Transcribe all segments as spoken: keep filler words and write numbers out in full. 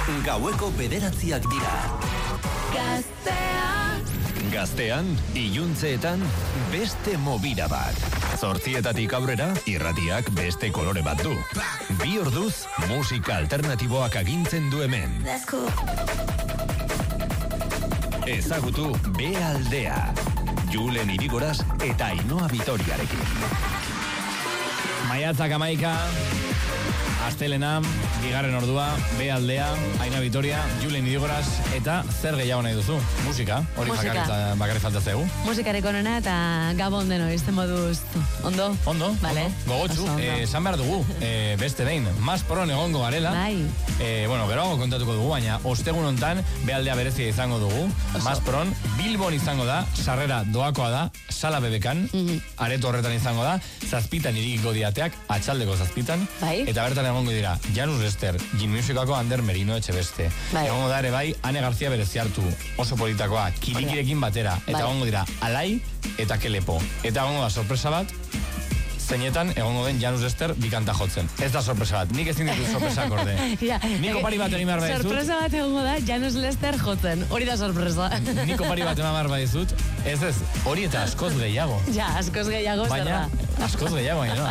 Gaueko bederatziak dira. Gaztea. Gaztean, iluntzeetan, beste mobira bat. Zortzietatik aurrera, irratiak beste kolore bat du. Bi orduz, musika alternatiboak agintzen du hemen. Ezagutu B aldea. Julen Irigoras eta Ainhoa Vitoriarekin. Maiatzak amaika, astelena, bigarren ordua, B aldea, Ainhoa Vitoria, Julen Irigoras, eta zer gehiago nahi duzu? Musika, hori bakarri faltatzegu. Musikarek onena eta gabon deno, izten moduz. Ondo? Ondo, vale. ondo. Gogotxu, esan behar dugu, e, beste behin, mas pron egongo garela. Bai. E, bueno, geroago kontatuko dugu, baina ostegun hontan B aldea berezia izango dugu. Mas pron, Bilbon izango da, sarrera doakoa da, sala bebekan, mm-hmm. areto horretan izango da, zazpitan irikiko diateak, atxaldeko zazpitan, bai. Eta bertan egongo dira, Janus Lester, Gin Musicako Ander Merino Etxebeste. Bai. Egongo da ere bai, Ane Garzia Bereziartu, oso politakoa, Kirikirekin batera, eta bai. Egongo dira, Alai eta Kelepo. Eta egongo da sorpresa bat, zeinetan egongo den Janus Lester bikanta jotzen. Ez da sorpresa bat, nik ezin ditut sorpresa akorde. Ja, Niko pari bat egin behar badizut. Sorpresa bat egongo da Janus Lester jotzen, hori da sorpresa. Niko pari bat eman behar badizut, ez ez, hori eta askoz gehiago. Ja, askoz gehiago zer da. Baina, askoz gehiago, baina.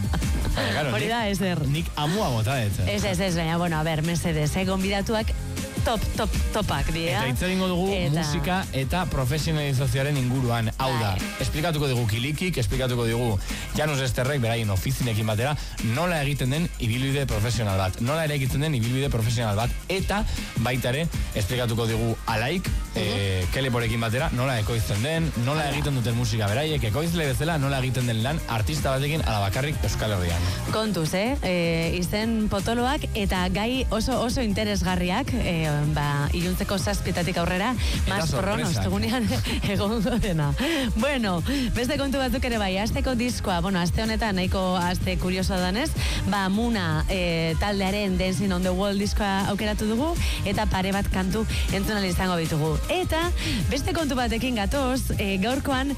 Claro, hori da, ez er. Nik amua bota ez. Ez, ez, ez, baina, bueno, a ber, mesedez, eh, gonbidatuak top, top, topak, dira. Eta hitz egingo dugu eta... musika eta profesionalizazioaren inguruan. Hau da, esplikatuko dugu Kilikik, esplikatuko dugu Janus Lesterrek beraien ofizinekin batera, nola egiten den ibilbide profesional bat. Nola ere egiten den ibilbide profesional bat. Eta baita ere, esplikatuko dugu Alaik, uh-huh. e, Keleporekin batera, nola ekoizten den, nola egiten duten musika beraiek, ekoizle bezala, nola egiten den lan artista batekin alabakarrik Euskal Herrian. Kontuz, eh? E, izen potoloak eta gai oso oso interesgarriak, e, ba, iluntzeko zazpietatik aurrera, mas pron, ostegunean egongo dena. Bueno, beste kontu batzuk ere bai, asteko diskoa, bueno, aste honetan, nahiko aste kurioso danez, ba, Muna e, taldearen Dancing on the Wall diskoa aukeratu dugu, eta pare bat kantu entzunal izango ditugu. Eta, beste kontu batekin gatoz, e, gaurkoan,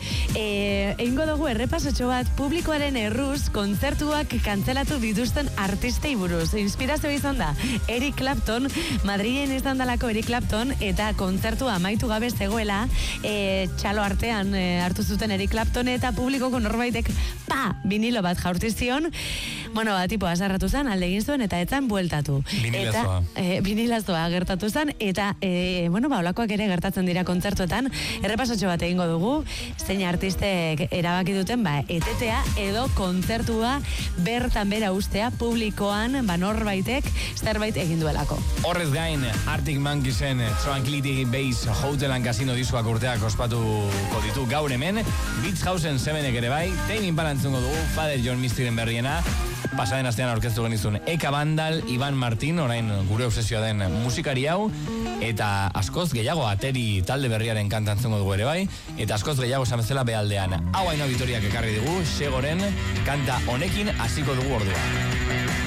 e, egingo dugu errepasotxo bat publikoaren erruz, kontzertuak kantzelatu dituzten artistei buruz. Inspirazio izan da, Eric Clapton, Madrilen izan dalako Eric Clapton, eta kontzertua amaitu gabe zegoela, e, txalo artean e, hartu zuten Eric Clapton, eta publikoko norbaitek, pa, vinilo bat jaurti zion, bueno, ba, tipo, azarratu zen, alde egin zuen, eta etzan bueltatu. Vinilazoa. E, vinilazoa gertatu zen, eta, e, bueno, ba, olakoak ere gertatzen dira kontzertuetan, errepasotxo bat egingo dugu, zein artistek erabaki duten, ba, etetea edo kontzertua bertan bera ustea, publikoan, ba, norbaitek zerbait egin duelako. Horrez gain, Arctic Monkeysen Tranquility Base Hotel and Casino diskoak urteak ospatuko ditu gaur hemen, Beach Houseen semenek ere bai, Tame Impala entzungo dugu, Father John Mistyren berriena, pasaden astean aurkeztu genizun Eka Bandal, Iban Martin, orain gure obsesioa den musikari hau, eta askoz gehiago Ateri talde berriaren kanta entzungo dugu ere bai, eta askoz gehiago samezela behaldean. Hau Ainhoa Vitoriak ekarri dugu, Segoren kanta honekin hasiko dugu ordua.